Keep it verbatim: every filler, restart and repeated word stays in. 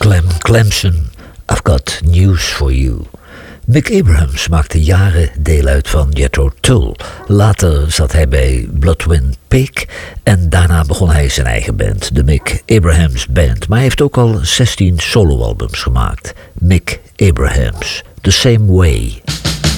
Clem Clemson, I've got news for you. Mick Abrahams maakte jaren deel uit van Jethro Tull. Later zat hij bij Bloodwind Pig en daarna begon hij zijn eigen band, de Mick Abrahams Band. Maar hij heeft ook al zestien soloalbums gemaakt. Mick Abrahams, The Same Way.